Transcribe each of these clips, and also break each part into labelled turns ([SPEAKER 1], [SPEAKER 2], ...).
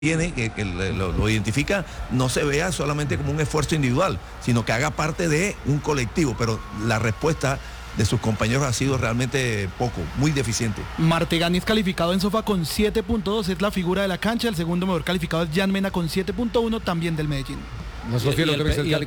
[SPEAKER 1] tiene, que lo identifica, no se vea solamente como un esfuerzo individual, sino que haga parte de un colectivo, pero la respuesta de sus compañeros ha sido realmente muy deficiente.
[SPEAKER 2] Martegani es calificado en Sofa con 7.2, es la figura de la cancha. El segundo mejor calificado es Jan Mena con 7.1, también del Medellín.
[SPEAKER 3] El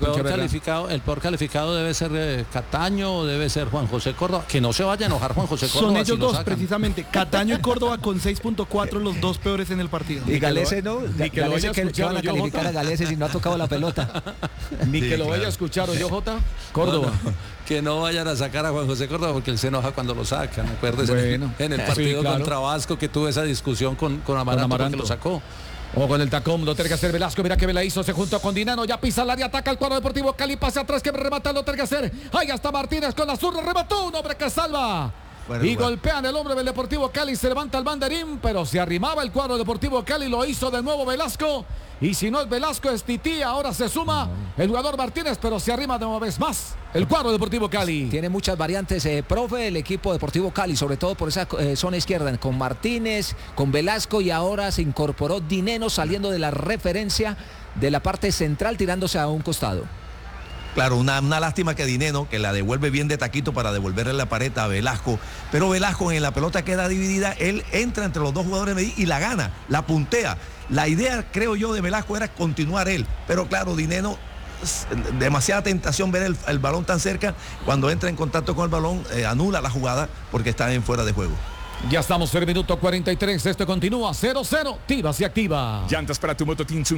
[SPEAKER 3] peor calificado debe ser Cataño o debe ser Juan José Córdoba. Que no se vaya a enojar Juan José Córdoba.
[SPEAKER 2] Son ellos dos, precisamente. Cataño y Córdoba con 6.4, los dos peores en el partido.
[SPEAKER 4] Y Galese no. Galese que van a calificar a Galese si no ha tocado la pelota.
[SPEAKER 5] Ni que lo vaya a escuchar, ¿o yo, Jota?
[SPEAKER 3] Córdoba. Que no vayan a sacar a Juan José Córdoba porque él se enoja cuando lo sacan. Acuérdese en el partido contra Vasco que tuve esa discusión con Amaranto que lo sacó.
[SPEAKER 5] O con el tacón, lo tiene que hacer Velasco, mira que la hizo, se juntó con Dineno, ya pisa el área, ataca el cuadro Deportivo Cali, pase atrás que remata, lo tiene que hacer. Ahí está Martínez con la zurda, remató, un hombre que salva. Y golpean el hombre del Deportivo Cali, se levanta el banderín, pero se arrimaba el cuadro Deportivo Cali, lo hizo de nuevo Velasco. Y si no es Velasco, es Tití, ahora se suma el jugador Martínez, pero se arrima de una vez más el cuadro Deportivo Cali.
[SPEAKER 4] Tiene muchas variantes, profe, el equipo Deportivo Cali, sobre todo por esa zona izquierda, con Martínez, con Velasco, y ahora se incorporó Dineno saliendo de la referencia de la parte central, tirándose a un costado.
[SPEAKER 1] Claro, una lástima que Dineno, que la devuelve bien de taquito para devolverle la pared a Velasco, pero Velasco en la pelota queda dividida, él entra entre los dos jugadores de Medellín y la gana, la puntea. La idea, creo yo, de Velasco era continuar él, pero claro, Dineno, demasiada tentación ver el balón tan cerca, cuando entra en contacto con el balón, anula la jugada porque está en fuera de juego.
[SPEAKER 5] Ya estamos en el minuto 43, esto continúa 0-0, Tiva se activa.
[SPEAKER 6] Llantas para tu moto Tinsun,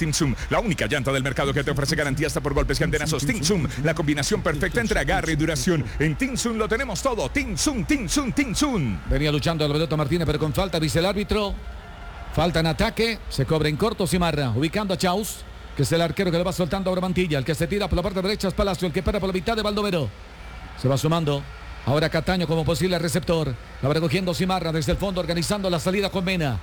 [SPEAKER 6] la única llanta del mercado que te ofrece garantía hasta por golpes y antenazos. Tinsun, la combinación perfecta entre agarre y duración. En Tinsun lo tenemos todo, Tinsun.
[SPEAKER 5] Venía luchando el pelota Martínez, pero con falta, dice el árbitro. Falta en ataque, se cobra en corto Cimarra, ubicando a Chaus, que es el arquero que le va soltando ahora Mantilla. El que se tira por la parte derecha es Palacio, el que para por la mitad de Baldomero. Se va sumando. Ahora Cataño como posible receptor. La va recogiendo Cimarra desde el fondo, organizando la salida con Mena.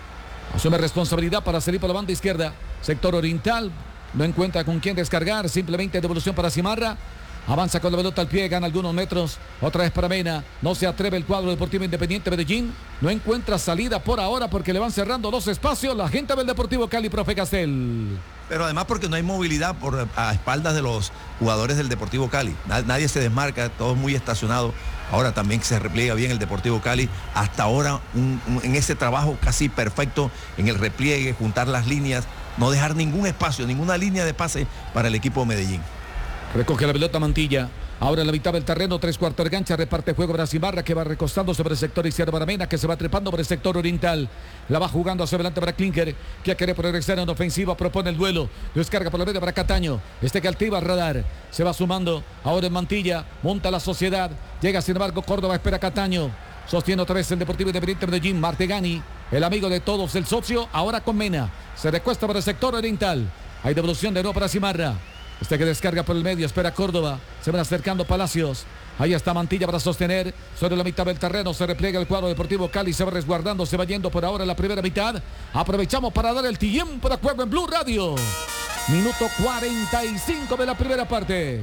[SPEAKER 5] Asume responsabilidad para salir por la banda izquierda. Sector oriental. No encuentra con quién descargar. Simplemente devolución para Cimarra. Avanza con la pelota al pie, gana algunos metros. Otra vez para Mena. No se atreve el cuadro Deportivo Independiente Medellín. No encuentra salida por ahora porque le van cerrando los espacios. La gente del Deportivo Cali, profe Castel.
[SPEAKER 1] Pero además porque no hay movilidad a espaldas de los jugadores del Deportivo Cali. Nadie se desmarca, todo es muy estacionado. Ahora también se repliega bien el Deportivo Cali. Hasta ahora en ese trabajo casi perfecto en el repliegue, juntar las líneas, no dejar ningún espacio, ninguna línea de pase para el equipo de Medellín.
[SPEAKER 5] Recoge la pelota Mantilla. Ahora en la mitad del terreno, 3/4 de cancha, reparte juego para Cimarra, que va recostando sobre el sector izquierdo para Mena, que se va trepando por el sector oriental. La va jugando hacia adelante para Klinker, que quiere progresar en ofensiva, propone el duelo. Descarga por la media para Cataño. Que activa el radar. Se va sumando. Ahora en Mantilla, monta la Sociedad. Llega sin embargo Córdoba, espera Cataño. Sostiene otra vez el Deportivo Independiente Medellín. Martegani, el amigo de todos, el socio, ahora con Mena. Se recuesta por el sector oriental. Hay devolución de nuevo para Cimarra. Que descarga por el medio, espera Córdoba. Se van acercando Palacios. Ahí está Mantilla para sostener. Sobre la mitad del terreno se repliega el cuadro Deportivo Cali. Se va resguardando, se va yendo por ahora en la primera mitad. Aprovechamos para dar el tiempo de juego en Blue Radio. Minuto 45 de la primera parte.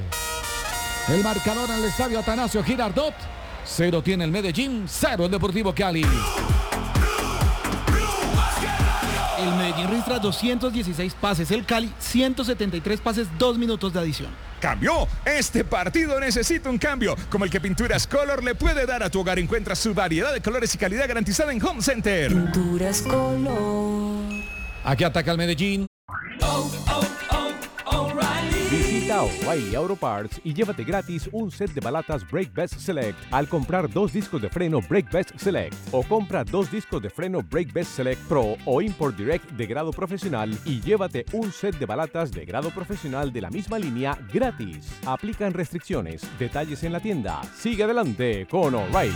[SPEAKER 5] El marcador en el estadio Atanasio Girardot. 0 tiene el Medellín, 0 el Deportivo Cali.
[SPEAKER 2] El Medellín registra 216 pases, el Cali 173 pases, 2 minutos de adición.
[SPEAKER 6] Cambió. Este partido necesita un cambio, como el que Pinturas Color le puede dar a tu hogar. Encuentra su variedad de colores y calidad garantizada en Home Center.
[SPEAKER 7] Pinturas Color.
[SPEAKER 5] Aquí ataca el Medellín.
[SPEAKER 8] Visita O'Reilly Auto Parts y llévate gratis un set de balatas Brake Best Select al comprar 2 discos de freno Brake Best Select, o compra 2 discos de freno Brake Best Select Pro o Import Direct de grado profesional y llévate un set de balatas de grado profesional de la misma línea gratis. Aplican restricciones. Detalles en la tienda. Sigue adelante con O'Reilly.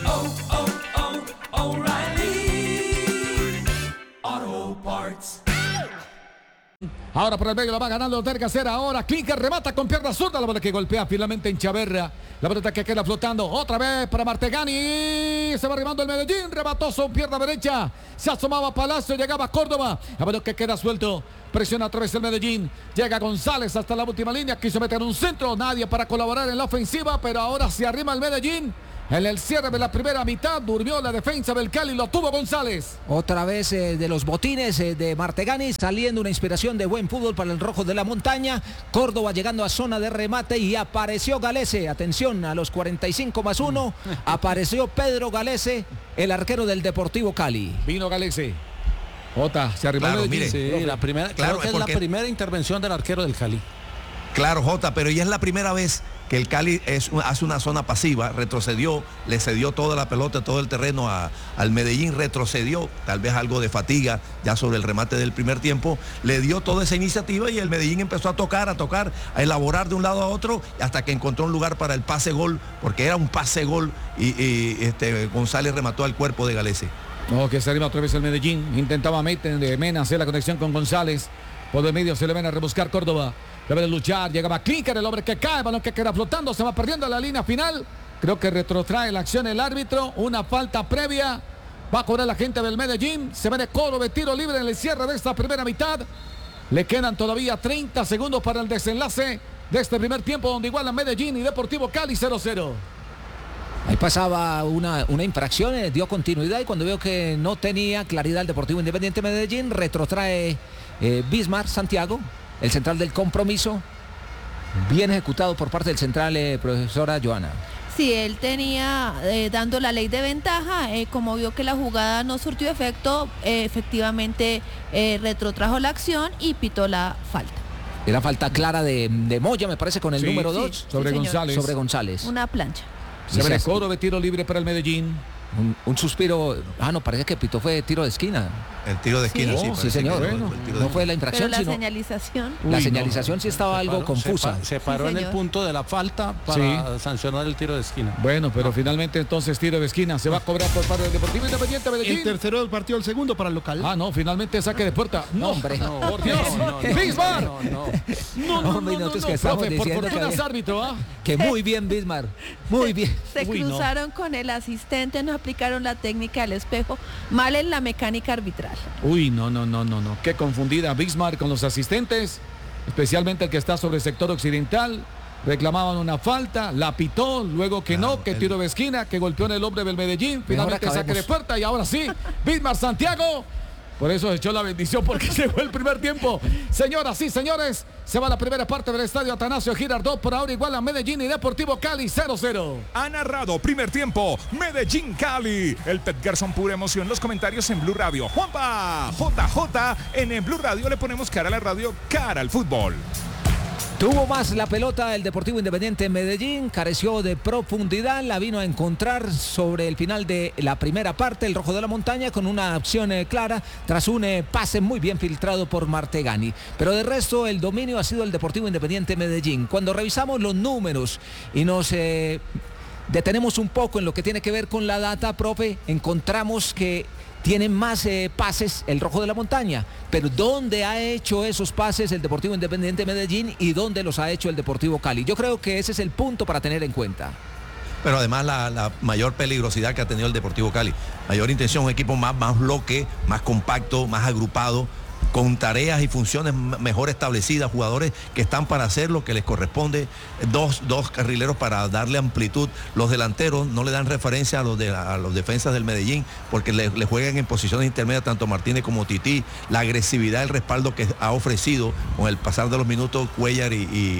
[SPEAKER 7] Auto Parts.
[SPEAKER 5] Ahora por el medio la va ganando Tercera. Ahora Klinker remata con pierna zurda. La bola que golpea finalmente en Chaverra. La pelota que queda flotando. Otra vez para Martegani. Se va arribando el Medellín. Remató su pierna derecha. Se asomaba Palacio. Llegaba Córdoba. La pelota que queda suelto. Presiona otra vez el Medellín. Llega González hasta la última línea. Quiso meter un centro. Nadie para colaborar en la ofensiva. Pero ahora se arrima el Medellín. En el cierre de la primera mitad durmió la defensa del Cali, lo tuvo González.
[SPEAKER 4] Otra vez de los botines de Martegani, saliendo una inspiración de buen fútbol para el Rojo de la Montaña. Córdoba llegando a zona de remate y apareció Galese. Atención, a los 45+1 apareció Pedro Galese, el arquero del Deportivo Cali.
[SPEAKER 5] Vino Galese. Jota, se arrimó.
[SPEAKER 3] Claro, mire, sí, la primera, claro, creo que es la primera intervención del arquero del Cali.
[SPEAKER 1] Claro, Jota, pero ya es la primera vez que el Cali hace una zona pasiva, retrocedió, le cedió toda la pelota, todo el terreno al Medellín, retrocedió, tal vez algo de fatiga ya sobre el remate del primer tiempo, le dio toda esa iniciativa y el Medellín empezó a tocar, a elaborar de un lado a otro, hasta que encontró un lugar para el pase-gol, porque era un pase-gol y González remató al cuerpo de Galese.
[SPEAKER 5] No, que se arriba otra vez el Medellín, intentaba Mena hacer la conexión con González, por el medio se le ven a rebuscar Córdoba. Debe de luchar, llegaba Clinker, el hombre que cae, balón que queda flotando, se va perdiendo la línea final. Creo que retrotrae la acción el árbitro, una falta previa. Va a cobrar la gente del Medellín. Se viene Córdoba, tiro libre en el cierre de esta primera mitad. Le quedan todavía 30 segundos para el desenlace de este primer tiempo, donde igualan Medellín y Deportivo Cali 0-0.
[SPEAKER 4] Ahí pasaba una infracción, dio continuidad y cuando veo que no tenía claridad el Deportivo Independiente Medellín, retrotrae Bismar Santiago, el central del compromiso, bien ejecutado por parte del central, profesora Joana.
[SPEAKER 9] Sí, él tenía dando la ley de ventaja, como vio que la jugada no surtió efecto, efectivamente retrotrajo la acción y pitó la falta.
[SPEAKER 4] Era falta clara de Moya, me parece, con el número 2.
[SPEAKER 5] Sobre González.
[SPEAKER 4] Sobre González.
[SPEAKER 9] Una plancha.
[SPEAKER 5] Se ve Córdoba, tiro libre para el Medellín.
[SPEAKER 4] Un suspiro, no, parece que pitó fue tiro de esquina.
[SPEAKER 1] El tiro de esquina, sí.
[SPEAKER 4] Sí, señor. Bueno, no fue la infracción,
[SPEAKER 9] pero la
[SPEAKER 4] sino
[SPEAKER 9] señalización.
[SPEAKER 4] La señalización sí estaba algo confusa.
[SPEAKER 3] Se paró en el punto de la falta para sancionar el tiro de esquina.
[SPEAKER 5] Bueno, pero finalmente entonces tiro de esquina. Se va a cobrar por parte del Deportivo Independiente Medellín.
[SPEAKER 2] El tercero del partido, el segundo para el local.
[SPEAKER 5] No, finalmente saque de puerta.
[SPEAKER 4] No, hombre.
[SPEAKER 5] No, por Dios. Bismar.
[SPEAKER 4] No,
[SPEAKER 5] profe, por fortuna es árbitro,
[SPEAKER 4] Que muy bien, Bismar. Muy bien.
[SPEAKER 9] Se cruzaron con el asistente, no aplicaron la técnica del espejo. Mal en la mecánica arbitral.
[SPEAKER 5] Uy, no. Qué confundida Bismar con los asistentes, especialmente el que está sobre el sector occidental. Reclamaban una falta, la pitó, luego que que tiro de esquina, que golpeó en el hombre del Medellín, finalmente saque de puerta y ahora sí, Bismar Santiago. Por eso echó la bendición porque llegó el primer tiempo. Señoras y señores, se va la primera parte del estadio Atanasio Girardot. Por ahora igual a Medellín y Deportivo Cali 0-0.
[SPEAKER 6] Ha narrado primer tiempo Medellín Cali. El Pet Garzón, pura emoción. Los comentarios en Blue Radio. Juanpa, JJ, en Blue Radio le ponemos cara a la radio, cara al fútbol.
[SPEAKER 4] Tuvo más la pelota el Deportivo Independiente Medellín, careció de profundidad, la vino a encontrar sobre el final de la primera parte, el Rojo de la Montaña, con una opción clara, tras un pase muy bien filtrado por Martegani. Pero de resto, el dominio ha sido el Deportivo Independiente Medellín. Cuando revisamos los números y nos detenemos un poco en lo que tiene que ver con la data, profe, encontramos que tiene más pases el Rojo de la Montaña, pero ¿dónde ha hecho esos pases el Deportivo Independiente Medellín y dónde los ha hecho el Deportivo Cali? Yo creo que ese es el punto para tener en cuenta.
[SPEAKER 1] Pero además la mayor peligrosidad que ha tenido el Deportivo Cali, mayor intención, un equipo más bloque, más compacto, más agrupado, con tareas y funciones mejor establecidas, jugadores que están para hacer lo que les corresponde, dos carrileros para darle amplitud. Los delanteros no le dan referencia a los defensas del Medellín porque le juegan en posiciones intermedias tanto Martínez como Tití. La agresividad, el respaldo que ha ofrecido con el pasar de los minutos Cuellar y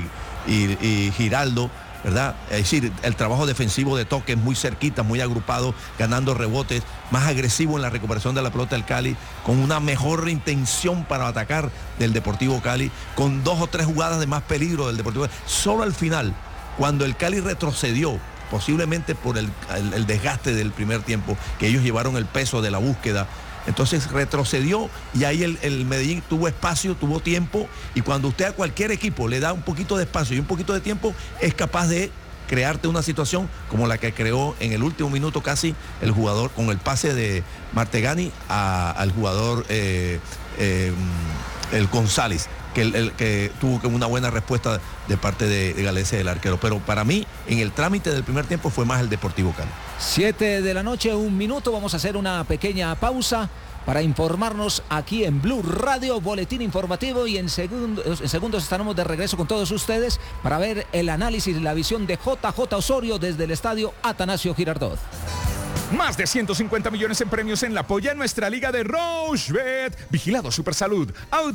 [SPEAKER 1] Giraldo, ¿verdad? Es decir, el trabajo defensivo de toques muy cerquita, muy agrupado, ganando rebotes, más agresivo en la recuperación de la pelota del Cali, con una mejor intención para atacar del Deportivo Cali, con 2 o 3 jugadas de más peligro del Deportivo Cali. Solo al final, cuando el Cali retrocedió, posiblemente por el desgaste del primer tiempo, que ellos llevaron el peso de la búsqueda, entonces retrocedió y ahí el Medellín tuvo espacio, tuvo tiempo, y cuando usted a cualquier equipo le da un poquito de espacio y un poquito de tiempo, es capaz de crearte una situación como la que creó en el último minuto casi el jugador con el pase de Martegani al jugador el González, que tuvo una buena respuesta de parte de Galese, el arquero. Pero para mí, en el trámite del primer tiempo fue más el Deportivo Cali.
[SPEAKER 4] 7 de la noche, 1 minuto, vamos a hacer una pequeña pausa para informarnos aquí en Blue Radio, boletín informativo, y en segundos estaremos de regreso con todos ustedes para ver el análisis y la visión de JJ Osorio desde el estadio Atanasio Girardot.
[SPEAKER 6] Más de 150 millones en premios en la polla en nuestra liga de Rochebet. Vigilado Supersalud.